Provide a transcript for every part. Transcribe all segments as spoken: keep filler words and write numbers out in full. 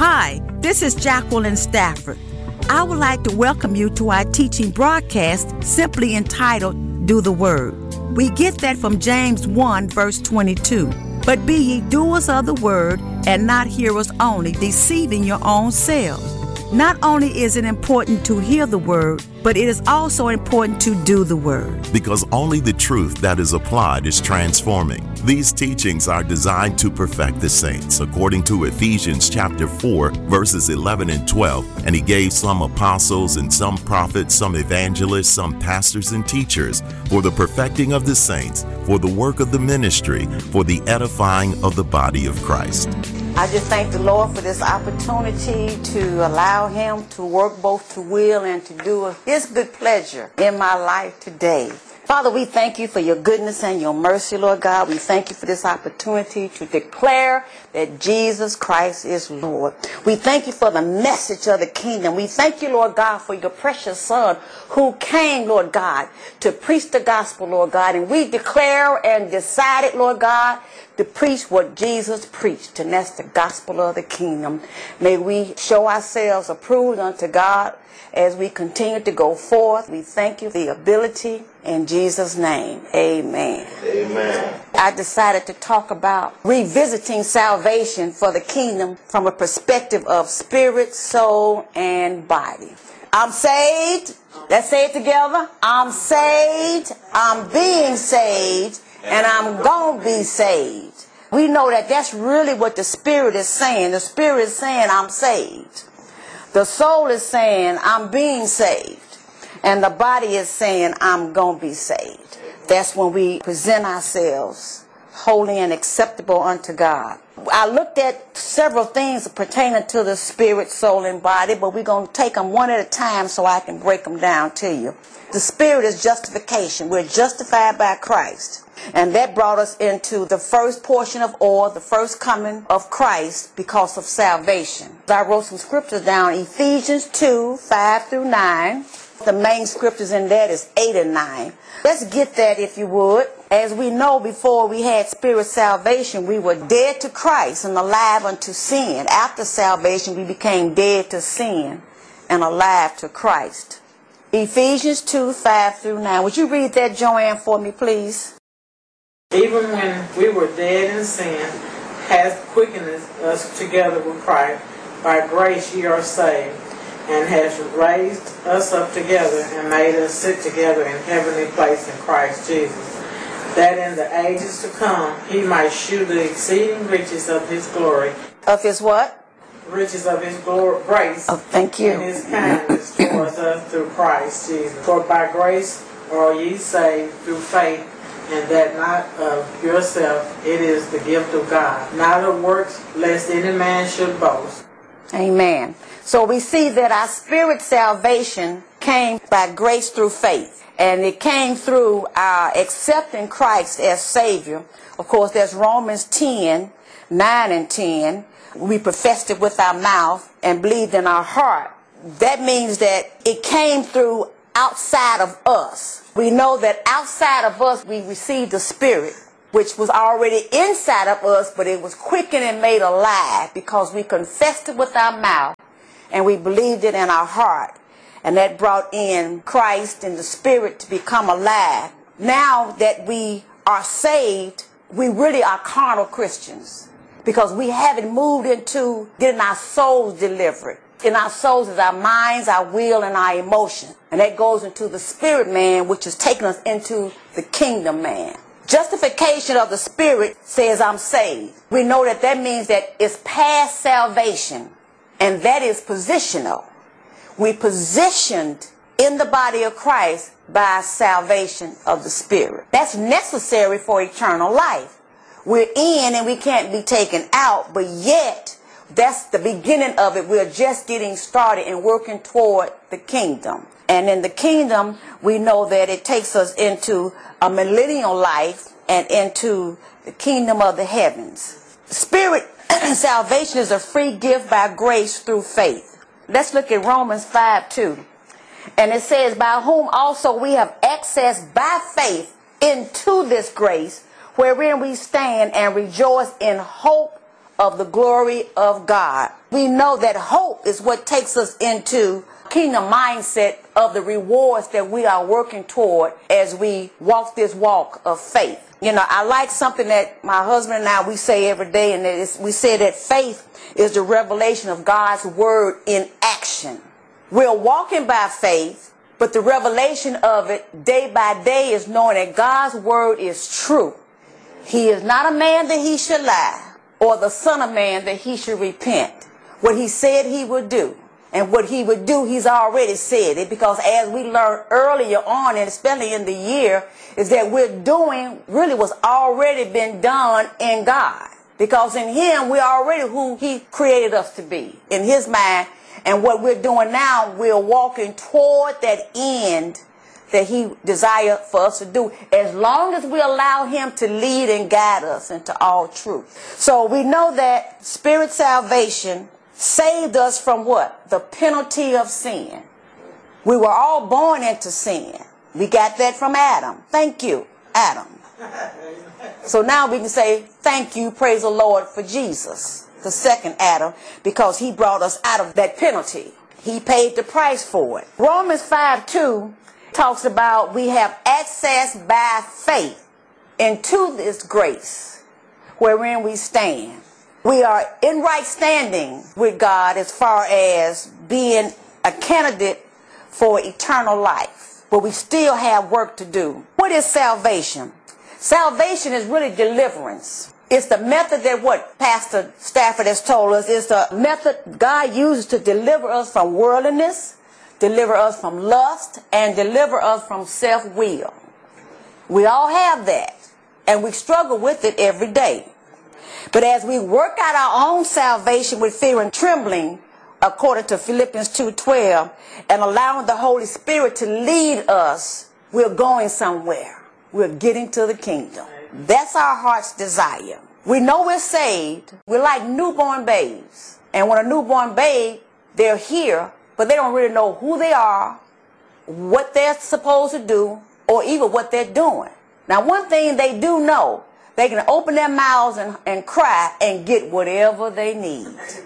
Hi, this is Jacqueline Stafford. I would like to welcome you to our teaching broadcast simply entitled, Do the Word. We get that from James one, verse twenty-two. But be ye doers of the word, and not hearers only, deceiving your own selves. Not only is it important to hear the word, but it is also important to do the word. Because only the truth that is applied is transforming. These teachings are designed to perfect the saints, according to Ephesians chapter four, verses eleven and twelve. And he gave some apostles and some prophets, some evangelists, some pastors and teachers, for the perfecting of the saints, for the work of the ministry, for the edifying of the body of Christ. I just thank the Lord for this opportunity to allow him to work both to will and to do his good pleasure in my life today. Father, we thank you for your goodness and your mercy, Lord God. We thank you for this opportunity to declare that Jesus Christ is Lord. We thank you for the message of the kingdom. We thank you, Lord God, for your precious Son who came, Lord God, to preach the gospel, Lord God. And we declare and decided, Lord God, to preach what Jesus preached, and that's the gospel of the kingdom. May we show ourselves approved unto God as we continue to go forth. We thank you for the ability in Jesus' name. Amen. Amen. I decided to talk about revisiting salvation for the kingdom from a perspective of spirit, soul, and body. I'm saved. Let's say it together. I'm saved. I'm being saved. And I'm going to be saved. We know that that's really what the Spirit is saying. The Spirit is saying, I'm saved. The soul is saying, I'm being saved. And the body is saying, I'm going to be saved. That's when we present ourselves holy and acceptable unto God. I looked at several things pertaining to the spirit, soul, and body, but we're going to take them one at a time so I can break them down to you. The spirit is justification. We're justified by Christ. And that brought us into the first portion of all, the first coming of Christ because of salvation. I wrote some scriptures down, Ephesians two, five through nine. The main scriptures in that is eight and nine. Let's get that if you would. As we know, before we had spirit salvation, we were dead to Christ and alive unto sin. After salvation, we became dead to sin and alive to Christ. Ephesians two, five through nine. Would you read that, Joanne, for me, please? Even when we were dead in sin, hath quickened us together with Christ. By grace ye are saved, and has raised us up together and made us sit together in heavenly place in Christ Jesus, that in the ages to come he might shew the exceeding riches of his glory. Of his what? Riches of his glory, grace. Oh, thank you. And his kindness towards us through Christ Jesus. For by grace are ye saved through faith, and that not of yourself, it is the gift of God, not of works, lest any man should boast. Amen. So we see that our spirit salvation came by grace through faith. And it came through our accepting Christ as Savior. Of course, there's Romans ten, nine and ten. We professed it with our mouth and believed in our heart. That means that it came through outside of us. We know that outside of us we received the Spirit, which was already inside of us, but it was quickened and made alive because we confessed it with our mouth and we believed it in our heart. And that brought in Christ and the Spirit to become alive. Now that we are saved, we really are carnal Christians because we haven't moved into getting our souls delivered. In our souls is our minds, our will, and our emotion. And that goes into the spirit man, which is taking us into the kingdom man. Justification of the spirit says I'm saved. We know that that means that it's past salvation, and that is positional. We positioned in the body of Christ by salvation of the spirit. That's necessary for eternal life. We're in and we can't be taken out, but yet that's the beginning of it. We're just getting started and working toward the kingdom. And in the kingdom, we know that it takes us into a millennial life and into the kingdom of the heavens. Spirit salvation is a free gift by grace through faith. Let's look at Romans five two. And it says, by whom also we have access by faith into this grace, wherein we stand and rejoice in hope of the glory of God. We know that hope is what takes us into kingdom mindset of the rewards that we are working toward as we walk this walk of faith. You know, I like something that my husband and I, we say every day, and it's, we say that faith is the revelation of God's word in action. We're walking by faith, but the revelation of it day by day is knowing that God's word is true. He is not a man that he should lie, or the son of man that he should repent. What he said he would do, and what he would do, he's already said it, because as we learned earlier on, and especially in the year, is that we're doing really what's already been done in God. Because in him, we're already who he created us to be, in his mind. And what we're doing now, we're walking toward that end that he desired for us to do, as long as we allow him to lead and guide us into all truth. So we know that spirit salvation saved us from what? The penalty of sin. We were all born into sin. We got that from Adam. Thank you, Adam. So now we can say, thank you, praise the Lord, for Jesus, the second Adam, because he brought us out of that penalty. He paid the price for it. Romans five two talks about we have access by faith into this grace wherein we stand. We are in right standing with God as far as being a candidate for eternal life, but we still have work to do. What is salvation? Salvation is really deliverance. It's the method that what Pastor Stafford has told us is the method God uses to deliver us from worldliness, deliver us from lust, and deliver us from self-will. We all have that, and we struggle with it every day. But as we work out our own salvation with fear and trembling, according to Philippians two twelve, and allowing the Holy Spirit to lead us, we're going somewhere. We're getting to the kingdom. That's our heart's desire. We know we're saved. We're like newborn babes. And when a newborn babe, they're here, but they don't really know who they are, what they're supposed to do, or even what they're doing. Now, one thing they do know, they can open their mouths and, and cry and get whatever they need.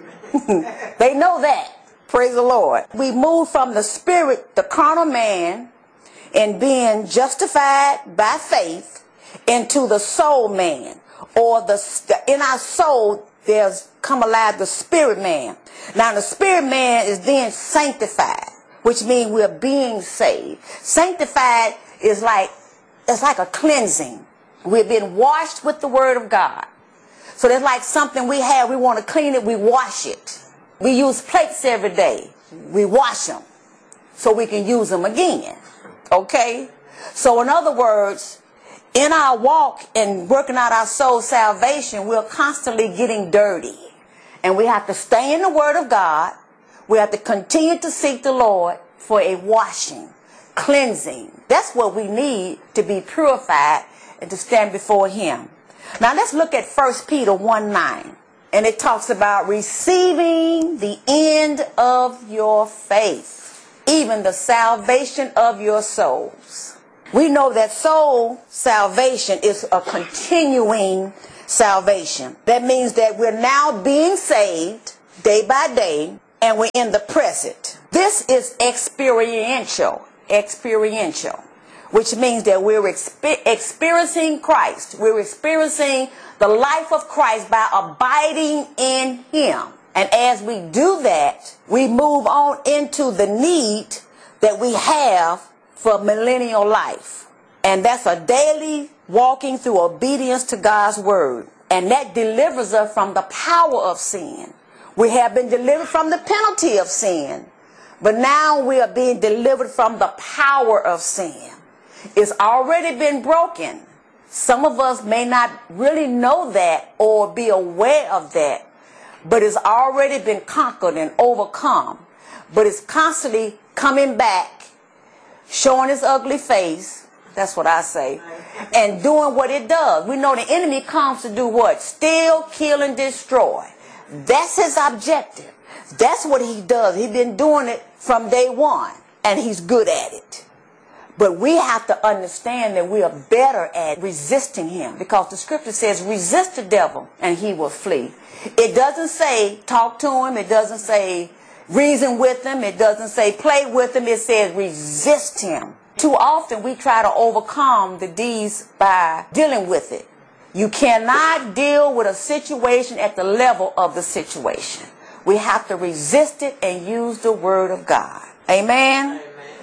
They know that. Praise the Lord. We move from the spirit, the carnal man, and being justified by faith, into the soul man, or the in our soul there's come alive the spirit man. Now the spirit man is then sanctified, which means we're being saved. Sanctified is like it's like a cleansing. We've been washed with the word of God. So that's like something we have. We want to clean it. We wash it. We use plates every day. We wash them so we can use them again. Okay? So in other words, in our walk and working out our soul salvation, we're constantly getting dirty. And we have to stay in the word of God. We have to continue to seek the Lord for a washing, cleansing. That's what we need to be purified and to stand before him. Now let's look at First Peter one nine. And it talks about receiving the end of your faith, even the salvation of your souls. We know that soul salvation is a continuing salvation. That means that we're now being saved day by day, and we're in the present. This is experiential, experiential, which means that we're expe- experiencing Christ. We're experiencing the life of Christ by abiding in him. And as we do that, we move on into the need that we have for millennial life. And that's a daily walking through obedience to God's word. And that delivers us from the power of sin. We have been delivered from the penalty of sin. But now we are being delivered from the power of sin. It's already been broken. Some of us may not really know that or be aware of that, but it's already been conquered and overcome. But it's constantly coming back, showing its ugly face, that's what I say, and doing what it does. We know the enemy comes to do what? Steal, kill, and destroy. That's his objective. That's what he does. He's been doing it from day one, and he's good at it. But we have to understand that we are better at resisting him, because the scripture says resist the devil and he will flee. It doesn't say talk to him. It doesn't say reason with him. It doesn't say play with him. It says resist him. Too often we try to overcome the deeds by dealing with it. You cannot deal with a situation at the level of the situation. We have to resist it and use the word of God. Amen?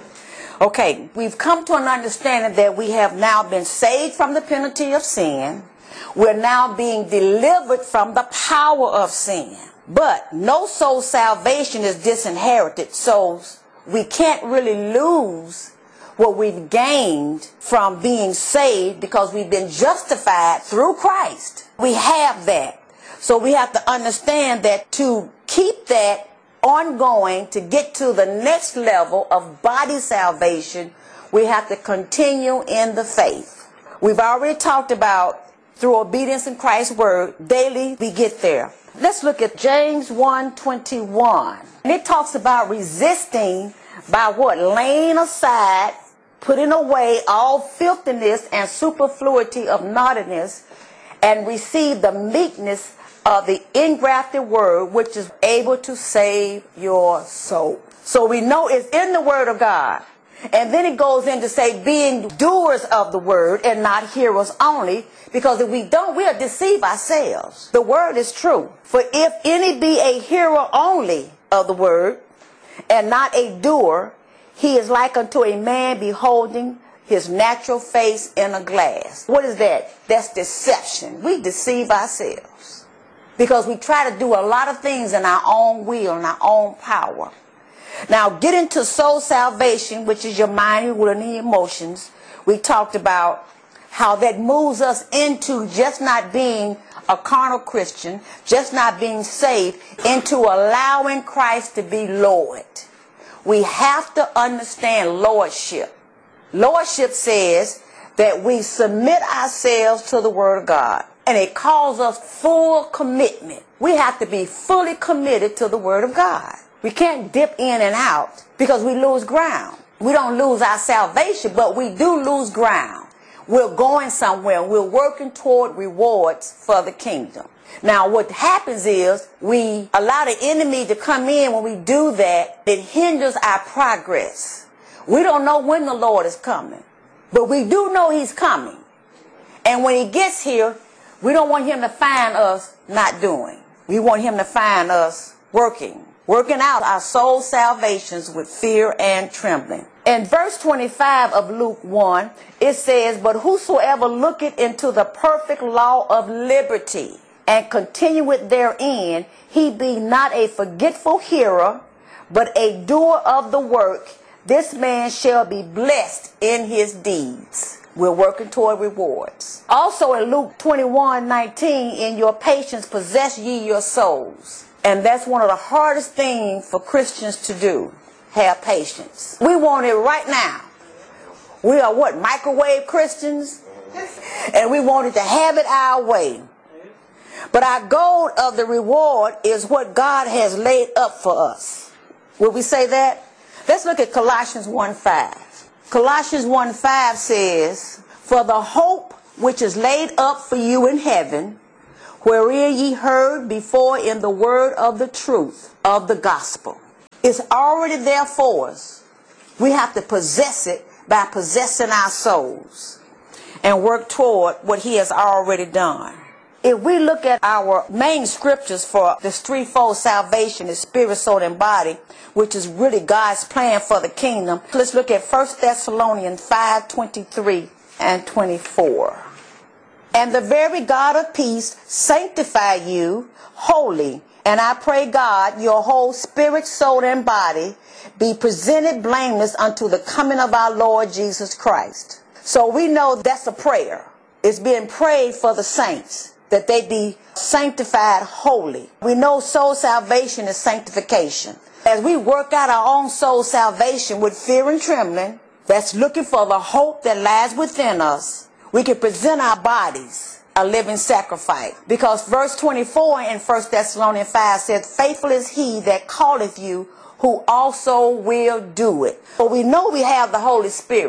Okay, we've come to an understanding that we have now been saved from the penalty of sin. We're now being delivered from the power of sin. But no soul salvation is disinherited, so we can't really lose what we've gained from being saved, because we've been justified through Christ. We have that. So we have to understand that to keep that ongoing, to get to the next level of body salvation, we have to continue in the faith. We've already talked about through obedience in Christ's word, daily we get there. Let's look at James one twenty-one. And it talks about resisting by what? Laying aside, putting away all filthiness and superfluity of naughtiness, and receive the meekness of the engrafted word, which is able to save your soul. So we know it's in the word of God. And then it goes in to say being doers of the word and not hearers only, because if we don't, we'll deceive ourselves. The word is true. For if any be a hearer only of the word and not a doer, he is like unto a man beholding his natural face in a glass. What is that? That's deception. We deceive ourselves because we try to do a lot of things in our own will and our own power. Now, get into soul salvation, which is your mind, your will, and your emotions. We talked about how that moves us into just not being a carnal Christian, just not being saved, into allowing Christ to be Lord. We have to understand lordship. Lordship says that we submit ourselves to the word of God, and it calls us full commitment. We have to be fully committed to the word of God. We can't dip in and out because we lose ground. We don't lose our salvation, but we do lose ground. We're going somewhere. We're working toward rewards for the kingdom. Now, what happens is we allow the enemy to come in. When we do that, it hinders our progress. We don't know when the Lord is coming, but we do know he's coming. And when he gets here, we don't want him to find us not doing. We want him to find us working, working out our soul salvations with fear and trembling. In verse twenty-five of Luke one, it says, "But whosoever looketh into the perfect law of liberty, and continueth therein, he be not a forgetful hearer, but a doer of the work, this man shall be blessed in his deeds." We're working toward rewards. Also in Luke twenty-one nineteen, "In your patience possess ye your souls." And that's one of the hardest things for Christians to do, have patience. We want it right now. We are what, microwave Christians? And we wanted to have it our way. But our goal of the reward is what God has laid up for us. Will we say that? Let's look at Colossians one five. Colossians one five says, "For the hope which is laid up for you in heaven, wherein ye heard before in the word of the truth of the gospel." It's already there for us. We have to possess it by possessing our souls and work toward what he has already done. If we look at our main scriptures for this threefold salvation, the spirit, soul, and body, which is really God's plan for the kingdom, let's look at First Thessalonians five twenty-three and twenty-four. "And the very God of peace sanctify you wholly. And I pray God, your whole spirit, soul, and body be presented blameless unto the coming of our Lord Jesus Christ." So we know that's a prayer. It's being prayed for the saints, that they be sanctified wholly. We know soul salvation is sanctification. As we work out our own soul salvation with fear and trembling, that's looking for the hope that lies within us, we can present our bodies a living sacrifice. Because verse twenty-four in First Thessalonians five says, "Faithful is he that calleth you, who also will do it." But we know we have the Holy Spirit.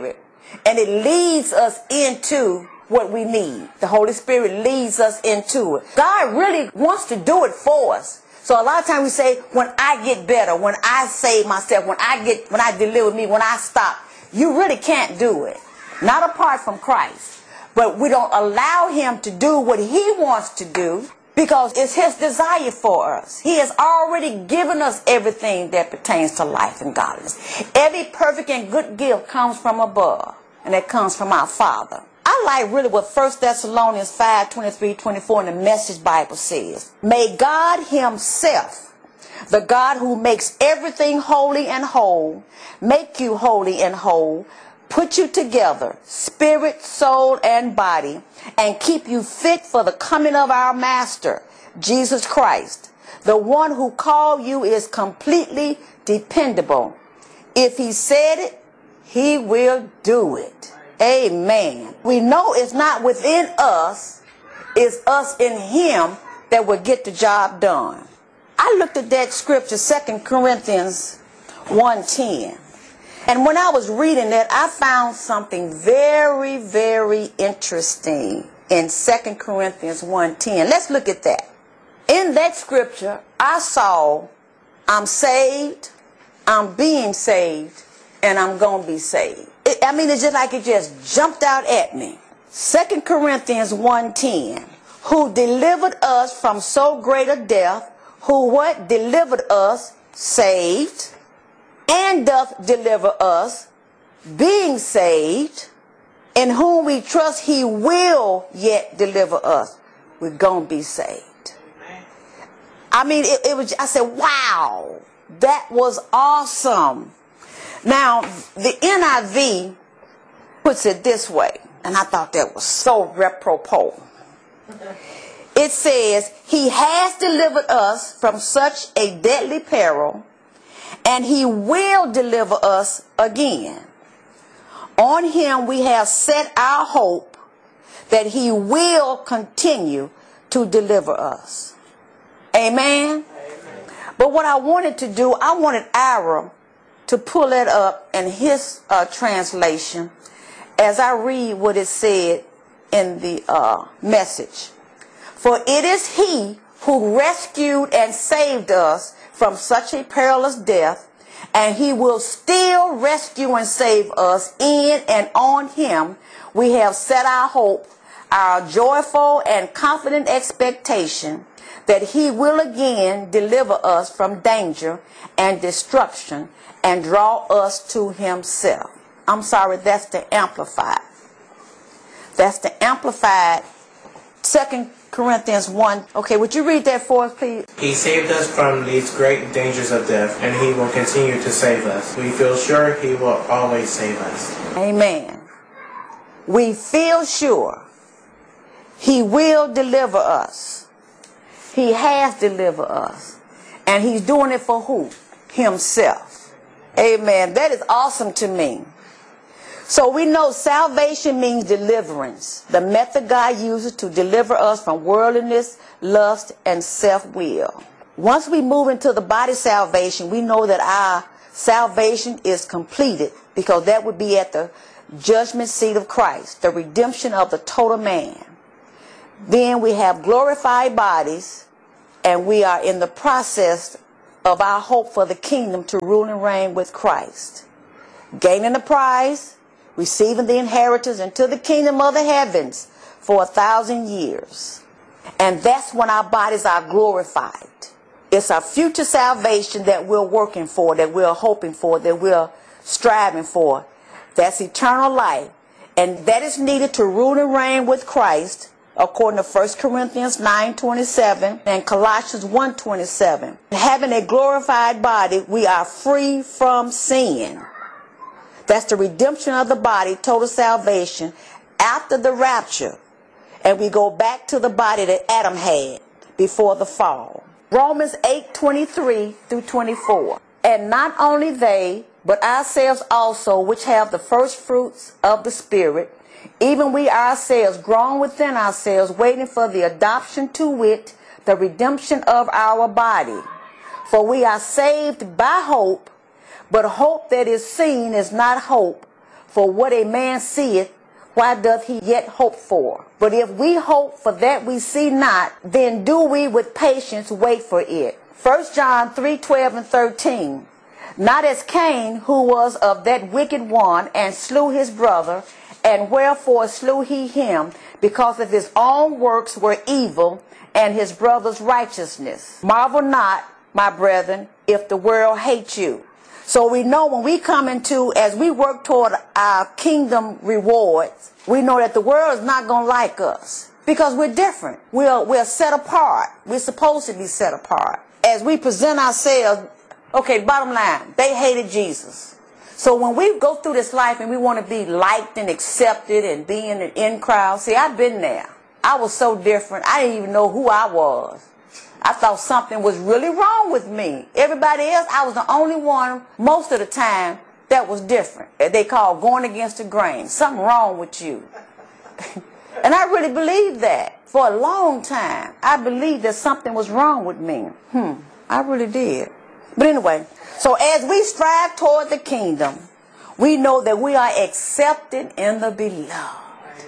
and it leads us into what we need. The Holy Spirit leads us into it. God really wants to do it for us. So a lot of times we say, when I get better, when I save myself, when I get, when I deliver me, when I stop, you really can't do it. Not apart from Christ. But we don't allow him to do what he wants to do because it's his desire for us. He has already given us everything that pertains to life and godliness. Every perfect and good gift comes from above, and it comes from our Father. I like really what First Thessalonians five, twenty-three, twenty-four in the Message Bible says. May God himself, the God who makes everything holy and whole, make you holy and whole, put you together, spirit, soul, and body, and keep you fit for the coming of our Master, Jesus Christ. The one who called you is completely dependable. If he said it, he will do it. Amen. We know it's not within us, it's us in him that will get the job done. I looked at that scripture, Second Corinthians one ten. And when I was reading that, I found something very, very interesting in Second Corinthians one ten. Let's look at that. In that scripture, I saw, I'm saved, I'm being saved, and I'm going to be saved. It, I mean, it's just like it just jumped out at me. Second Corinthians one ten, who delivered us from so great a death, who what? Delivered us, saved, and doth deliver us, being saved, in whom we trust he will yet deliver us. We're going to be saved. I mean, it, it was, I said, wow, that was awesome. Now, the N I V puts it this way, and I thought that was so repropos. It says, he has delivered us from such a deadly peril, and he will deliver us again. On him we have set our hope that he will continue to deliver us. Amen? Amen. But what I wanted to do, I wanted Ira to pull it up in his uh, translation as I read what it said in the uh, Message. For it is he who rescued and saved us from such a perilous death, and he will still rescue and save us. In and on him we have set our hope, our joyful and confident expectation that he will again deliver us from danger and destruction and draw us to himself. I'm sorry, that's the Amplified. That's the Amplified Second Corinthians one. Okay, would you read that for us, please? He saved us from these great dangers of death, and he will continue to save us. We feel sure he will always save us. Amen. We feel sure he will deliver us. He has delivered us. And he's doing it for who? Himself. Amen. That is awesome to me. So we know salvation means deliverance, the method God uses to deliver us from worldliness, lust, and self-will. Once we move into the body salvation, we know that our salvation is completed, because that would be at the judgment seat of Christ, the redemption of the total man. Then we have glorified bodies, and we are in the process of our hope for the kingdom to rule and reign with Christ. Gaining the prize, receiving the inheritance into the kingdom of the heavens for a thousand years. And that's when our bodies are glorified. It's our future salvation that we're working for, that we're hoping for, that we're striving for. That's eternal life. And that is needed to rule and reign with Christ, according to First Corinthians nine twenty-seven and Colossians one twenty-seven. Having a glorified body, we are free from sin. That's the redemption of the body, total salvation, after the rapture. And we go back to the body that Adam had before the fall. Romans eight twenty-three through twenty-four. And not only they, but ourselves also, which have the first fruits of the Spirit, even we ourselves, grown within ourselves, waiting for the adoption, to wit, the redemption of our body. For we are saved by hope, but hope that is seen is not hope. For what a man seeth, why doth he yet hope for? But if we hope for that we see not, then do we with patience wait for it. First John three, twelve and thirteen. Not as Cain, who was of that wicked one, and slew his brother, and wherefore slew he him? Because of his own works were evil, and his brother's righteousness. Marvel not, my brethren, if the world hate you. So we know when we come into, as we work toward our kingdom rewards, we know that the world is not going to like us because we're different. We're, we're set apart. We're supposed to be set apart. As we present ourselves, okay, bottom line, they hated Jesus. So when we go through this life and we want to be liked and accepted and be in the in crowd, see, I've been there. I was so different. I didn't even know who I was. I thought something was really wrong with me. Everybody else, I was the only one most of the time that was different. They call going against the grain. Something wrong with you. And I really believed that. For a long time, I believed that something was wrong with me. Hmm, I really did. But anyway, so as we strive toward the kingdom, we know that we are accepted in the beloved.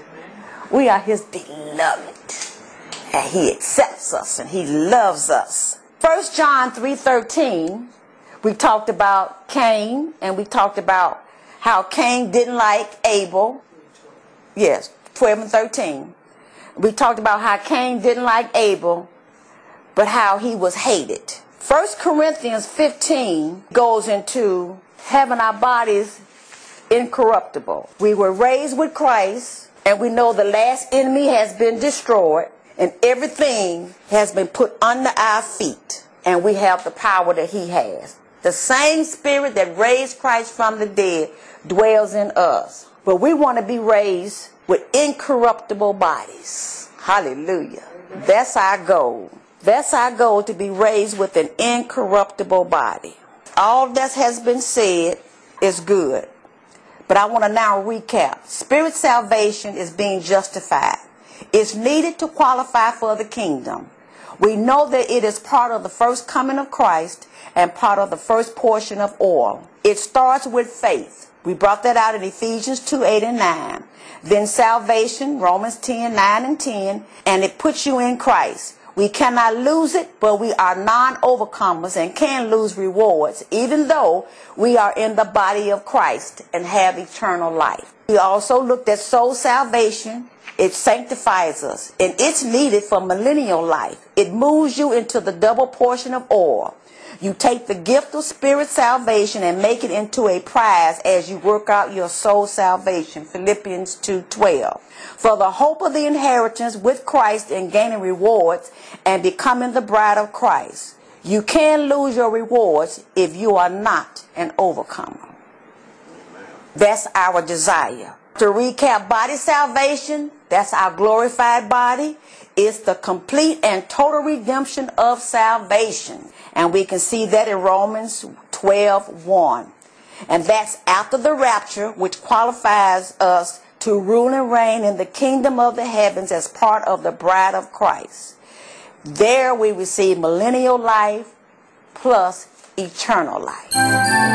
We are his beloved. And he accepts us and he loves us. First John three thirteen, we talked about Cain, and we talked about how Cain didn't like Abel. Yes, twelve and thirteen. We talked about how Cain didn't like Abel, but how he was hated. First Corinthians fifteen goes into having our bodies incorruptible. We were raised with Christ, and we know the last enemy has been destroyed. And everything has been put under our feet. And we have the power that he has. The same spirit that raised Christ from the dead dwells in us. But we want to be raised with incorruptible bodies. Hallelujah. That's our goal. That's our goal, to be raised with an incorruptible body. All that has been said is good. But I want to now recap. Spirit salvation is being justified. It's needed to qualify for the kingdom. We know that it is part of the first coming of Christ and part of the first portion of oil. It starts with faith. We brought that out in Ephesians two, eight and nine. Then salvation, Romans ten, nine and ten, and it puts you in Christ. We cannot lose it, but we are non-overcomers and can lose rewards, even though we are in the body of Christ and have eternal life. We also looked at soul salvation. It sanctifies us, and it's needed for millennial life. It moves you into the double portion of oil. You take the gift of spirit salvation and make it into a prize as you work out your soul salvation. Philippians two twelve. For the hope of the inheritance with Christ and gaining rewards and becoming the bride of Christ. You can lose your rewards if you are not an overcomer. That's our desire. To recap, body salvation, that's our glorified body. It's the complete and total redemption of salvation. And we can see that in Romans twelve one. And that's after the rapture, which qualifies us to rule and reign in the kingdom of the heavens as part of the bride of Christ. There we receive millennial life plus eternal life.